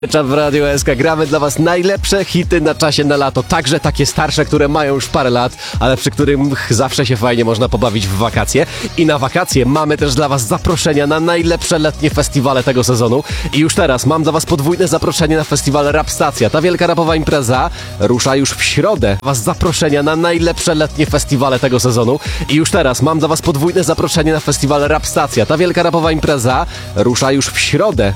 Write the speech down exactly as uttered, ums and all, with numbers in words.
Czap w Radio S K. Gramy dla was najlepsze hity na czasie na lato, także takie starsze, które mają już parę lat, ale przy których zawsze się fajnie można pobawić w wakacje. I na wakacje mamy też dla was zaproszenia na najlepsze letnie festiwale tego sezonu. I już teraz mam dla was podwójne zaproszenie na festiwal Rap Stacja. Ta wielka rapowa impreza rusza już w środę. Was zaproszenia na najlepsze letnie festiwale tego sezonu. I już teraz mam dla was podwójne zaproszenie na festiwal Rap Stacja. Ta wielka rapowa impreza rusza już w środę.